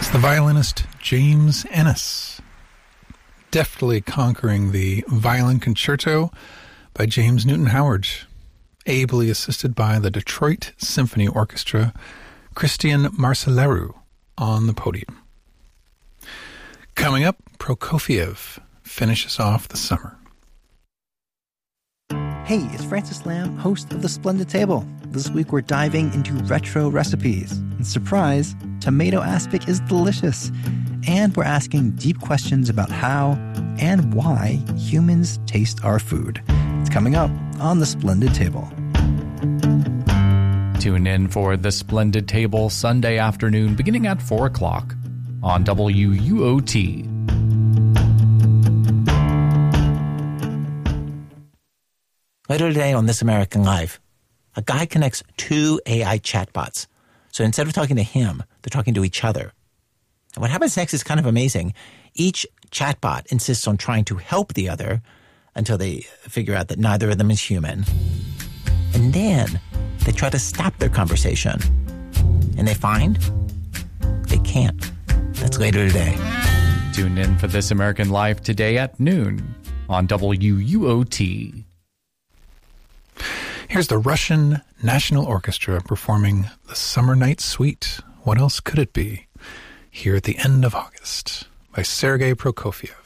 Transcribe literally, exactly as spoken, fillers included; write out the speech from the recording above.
the violinist James Ennis, deftly conquering the Violin Concerto by James Newton Howard, ably assisted by the Detroit Symphony Orchestra, Christian Marceleru on the podium. Coming up, Prokofiev finishes off the summer. Hey, it's Francis Lamb, host of The Splendid Table. This week we're diving into retro recipes. And surprise, tomato aspic is delicious. And we're asking deep questions about how and why humans taste our food. It's coming up on The Splendid Table. Tune in for The Splendid Table Sunday afternoon beginning at four o'clock on W U O T. Later today on This American Life, a guy connects two A I chatbots. So instead of talking to him, they're talking to each other. And what happens next is kind of amazing. Each chatbot insists on trying to help the other until they figure out that neither of them is human. And then they try to stop their conversation. And they find they can't. That's later today. Tune in for This American Life today at noon on W U O T. Here's the Russian National Orchestra performing the Summer Night Suite. What else could it be? Here at the end of August by Sergei Prokofiev.